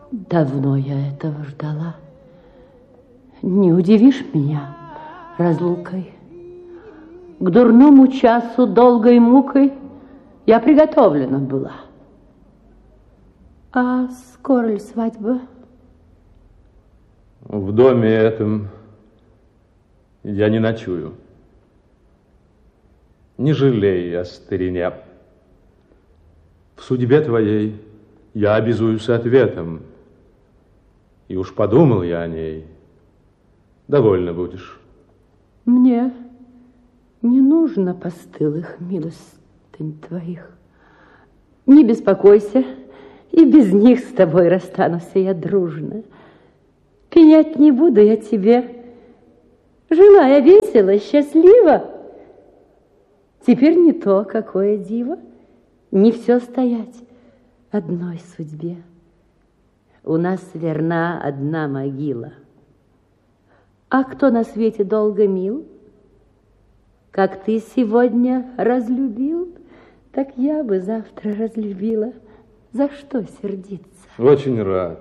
Давно я этого ждала. Не удивишь меня разлукой. К дурному часу долгой мукой я приготовлена была. А скоро ли свадьба? В доме этом я не ночую. Не жалей о старине. В судьбе твоей я обязуюсь ответом. И уж подумал я о ней. Довольно будешь. Мне не нужно постылых милостынь твоих. Не беспокойся, и без них с тобой расстанусь я дружно. Пенять не буду я тебе. Жила я весело, счастливо. Теперь не то, какое диво. Не все стоять одной судьбе. У нас верна одна могила. А кто на свете долго мил? Как ты сегодня разлюбил, так я бы завтра разлюбила. За что сердиться? Очень рад.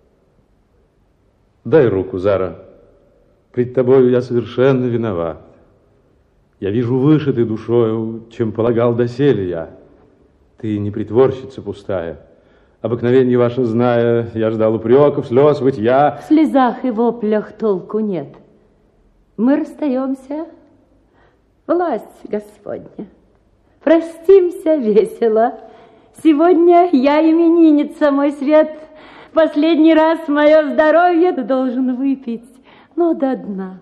Дай руку, Зара. Пред тобою я совершенно виноват. Я вижу выше ты душою, чем полагал доселе я. Ты не притворщица пустая. Обыкновенье ваше зная, я ждал упреков, слез, вытья. В слезах и воплях толку нет. Мы расстаемся, власть Господня. Простимся весело. Сегодня я именинница, мой свет. Последний раз мое здоровье ты должен выпить, но до дна.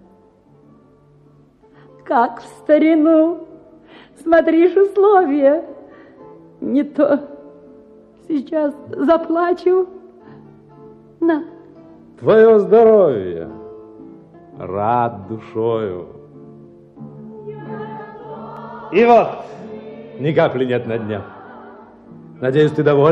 Как в старину. Смотришь условия. Не то сейчас заплачу. На. Твое здоровье. Рад душою. И вот, ни капли нет на дне. Надеюсь, ты доволен?